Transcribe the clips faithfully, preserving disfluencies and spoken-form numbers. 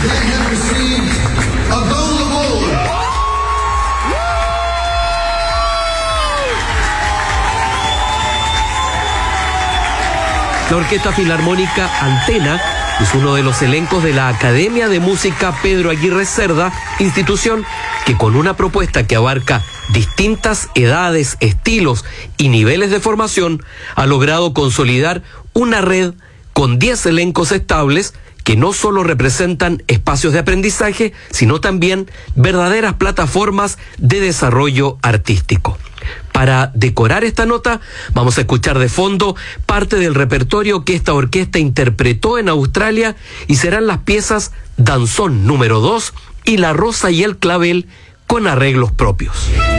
La Orquesta Filarmónica Antena es uno de los elencos de la Academia de Música Pedro Aguirre Cerda, institución que con una propuesta que abarca distintas edades, estilos y niveles de formación ha logrado consolidar una red con diez elencos estables que no solo representan espacios de aprendizaje, sino también verdaderas plataformas de desarrollo artístico. Para decorar esta nota, vamos a escuchar de fondo parte del repertorio que esta orquesta interpretó en Australia y serán las piezas Danzón número dos y La Rosa y el Clavel con arreglos propios.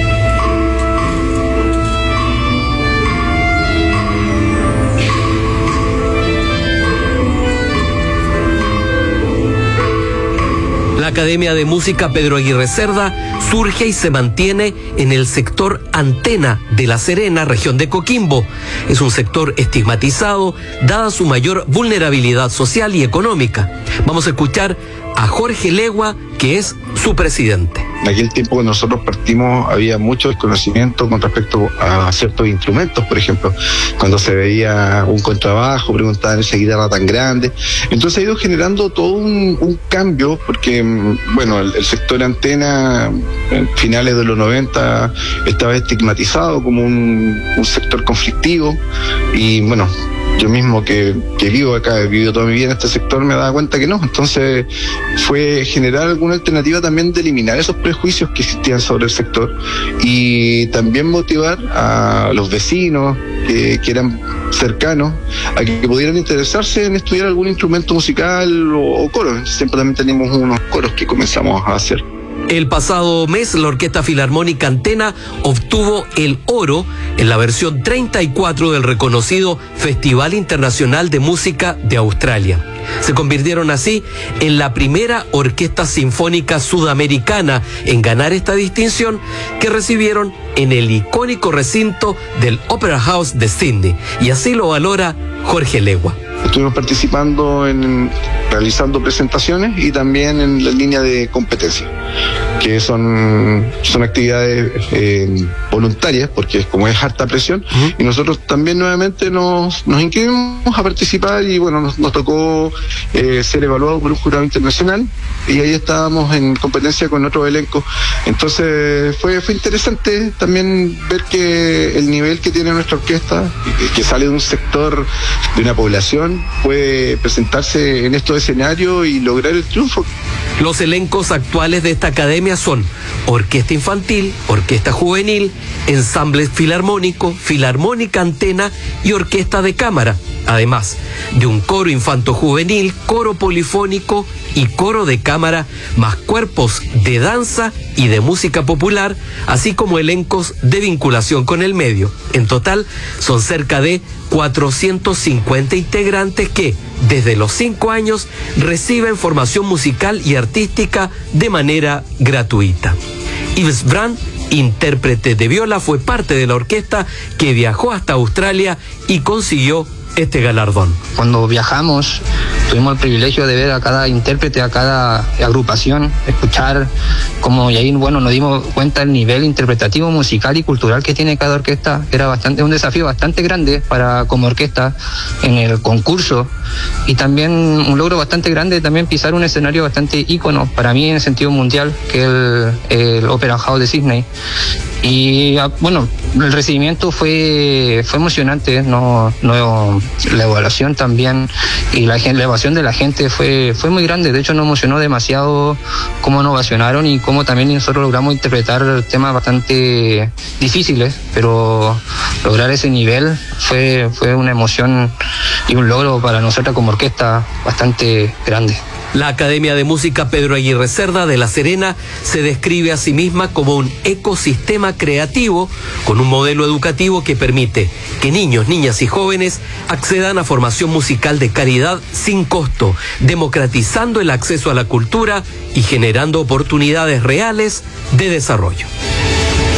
La Academia de Música Pedro Aguirre Cerda surge y se mantiene en el sector Antena de La Serena, región de Coquimbo. Es un sector estigmatizado, dada su mayor vulnerabilidad social y económica. Vamos a escuchar a Jorge Legua, que es su presidente. En aquel tiempo cuando nosotros partimos había mucho desconocimiento con respecto a ciertos instrumentos, por ejemplo, cuando se veía un contrabajo, preguntaban esa guitarra tan grande. Entonces ha ido generando todo un, un cambio, porque bueno, el, el sector Antena en finales de los noventa estaba estigmatizado como un, un sector conflictivo y bueno, yo mismo que, que vivo acá, he vivido toda mi vida en este sector, me daba cuenta que no. Entonces fue generar alguna alternativa también de eliminar esos prejuicios que existían sobre el sector y también motivar a los vecinos que, que eran cercanos a que, que pudieran interesarse en estudiar algún instrumento musical o, o coro. Siempre también teníamos unos coros que comenzamos a hacer. El pasado mes, la Orquesta Filarmónica Antena obtuvo el oro en la versión treinta y cuatro del reconocido Festival Internacional de Música de Australia. Se convirtieron así en la primera orquesta sinfónica sudamericana en ganar esta distinción, que recibieron en el icónico recinto del Opera House de Sydney. Y así lo valora Jorge Legua. Estuvimos participando en realizando presentaciones y también en la línea de competencia, que son, son actividades eh, voluntarias, porque como es harta presión, uh-huh. y nosotros también nuevamente nos, nos inscribimos a participar y bueno, nos, nos tocó eh, ser evaluados por un jurado internacional y ahí estábamos en competencia con otro elenco. Entonces fue, fue interesante también ver que el nivel que tiene nuestra orquesta, que sale de un sector, de una población, puede presentarse en estos escenarios y lograr el triunfo. Los elencos actuales de esta academia son orquesta infantil, orquesta juvenil, ensamble filarmónico, filarmónica Antena y orquesta de cámara, además de un coro infanto-juvenil, coro polifónico y coro de cámara, más cuerpos de danza y de música popular, así como elencos de vinculación con el medio. En total son cerca de cuatrocientos cincuenta integrantes que, desde los cinco años, reciben formación musical y artística de manera gratuita. Yves Brand, intérprete de viola, fue parte de la orquesta que viajó hasta Australia y consiguió este galardón. Cuando viajamos, tuvimos el privilegio de ver a cada intérprete, a cada agrupación, escuchar cómo, y ahí, bueno, nos dimos cuenta del nivel interpretativo, musical y cultural que tiene cada orquesta. Era bastante, un desafío bastante grande para, como orquesta, en el concurso, y también un logro bastante grande también pisar un escenario bastante ícono para mí en el sentido mundial, que es el, el Opera House de Sydney. Y bueno, el recibimiento fue fue emocionante, no, no la evaluación también y la, la evaluación de la gente fue fue muy grande. De hecho nos emocionó demasiado cómo nos ovacionaron y cómo también nosotros logramos interpretar temas bastante difíciles, pero lograr ese nivel fue fue una emoción y un logro para nosotros como orquesta bastante grande. La Academia de Música Pedro Aguirre Cerda de La Serena se describe a sí misma como un ecosistema creativo con un modelo educativo que permite que niños, niñas y jóvenes accedan a formación musical de calidad sin costo, democratizando el acceso a la cultura y generando oportunidades reales de desarrollo.